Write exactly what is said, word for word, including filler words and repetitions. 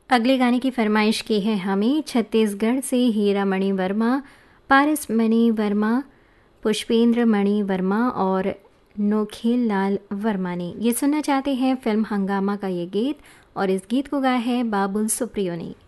अगले गाने की फरमाइश की है हमें छत्तीसगढ़ से हीरा मणि वर्मा, पारस मणि वर्मा, पुष्पेंद्र मणि वर्मा और नोखेल लाल वर्मा ने। ये सुनना चाहते हैं फिल्म हंगामा का ये गीत, और इस गीत को गाया है बाबुल सुप्रियो ने।